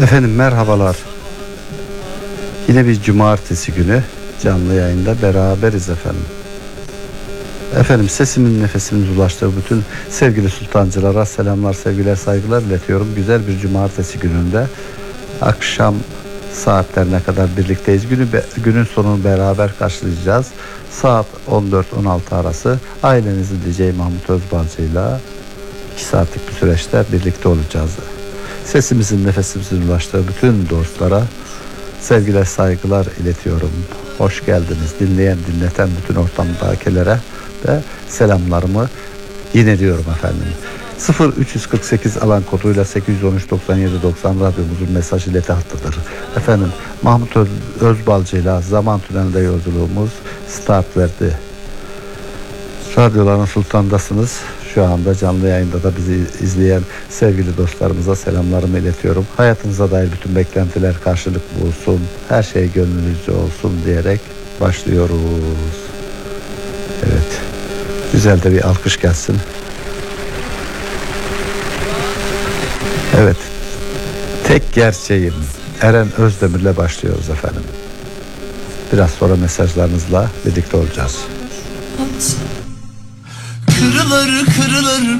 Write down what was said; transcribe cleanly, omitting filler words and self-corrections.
Efendim merhabalar. Yine bir cumartesi günü canlı yayında beraberiz efendim. Efendim sesimin nefesimin ulaştığı bütün sevgili sultancılara selamlar, sevgiler, saygılar iletiyorum. Güzel bir cumartesi gününde akşam saatlerine kadar birlikteyiz. Günün sonunu beraber karşılayacağız. Saat 14-16 arası ailenizin DJ Mahmut Özbalcı'yla 2 saatlik bir süreçte birlikte olacağız. Sesimizin nefesimizin ulaştığı bütün dostlara sevgiler, saygılar iletiyorum. Hoş geldiniz. Dinleyen, dinleten bütün ortamdakilere de selamlarımı yineliyorum efendim. 0348 alan koduyla 813 97 90 radyomuzun mesaj ileti hattıdır. Efendim Mahmut Özbalcı'yla Zaman Tüneli'nde yolculuğumuz start verdi. Radyoların sultandasınız. Şu anda canlı yayında da bizi izleyen sevgili dostlarımıza selamlarımı iletiyorum. Hayatınıza dair bütün beklentiler karşılık bulsun. Her şey gönlünüzce olsun diyerek başlıyoruz. Evet. Güzel de bir alkış gelsin. Evet. Tek gerçeğim Eren Özdemir'le başlıyoruz efendim. Biraz sonra mesajlarınızla birlikte olacağız. Kırılır kırılır